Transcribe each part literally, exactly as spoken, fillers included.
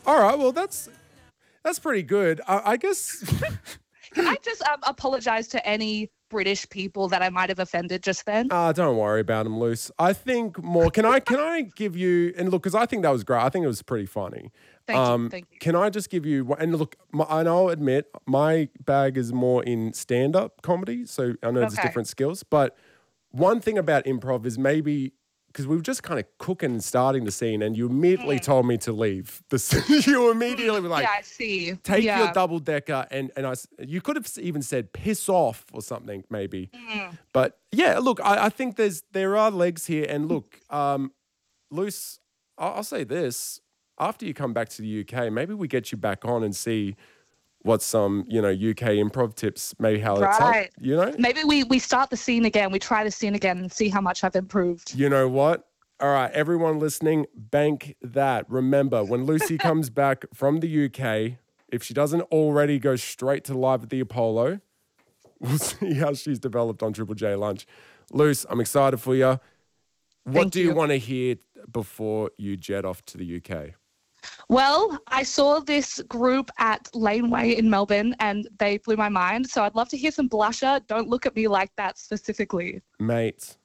All right, well, that's that's pretty good. I, I guess. Can I just um, apologize to any British people that I might have offended just then? Ah, don't worry about them, Luce. I think more. Can I can I give you and look because I think that was great. I think it was pretty funny. Thank um, you. Thank you. Can I just give you and look? My, and I'll admit my bag is more in stand up comedy, so I know there's Okay. different skills. But one thing about improv is maybe. Because we were just kind of cooking and starting the scene, and you immediately Mm. told me to leave. The scene. You immediately were like, yeah, I see. take yeah. your double decker, and and I. s- You could have even said piss off or something maybe. Mm. But yeah, look, I, I think there's there are legs here, and look, um, Luce, I'll, I'll say this: after you come back to the U K, maybe we get you back on and see what some you know U K improv tips, maybe how it's up. Right. You know. Maybe we, we start the scene again. We try the scene again and see how much I've improved. You know what? All right, everyone listening, bank that. Remember, when Lucy comes back from the U K, if she doesn't already go straight to live at the Apollo, we'll see how she's developed on Triple J Lunch. Luce, I'm excited for you. What Thank do you, you. want to hear before you jet off to the U K? Well, I saw this group at Laneway in Melbourne and they blew my mind. So I'd love to hear some Blusher. Don't look at me like that specifically. Mate,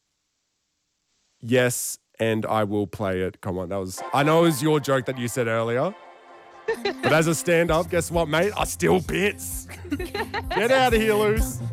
yes, and I will play it. Come on, that was, I know it was your joke that you said earlier, but as a stand-up, guess what, mate? I still bits. Get out of here, Luce.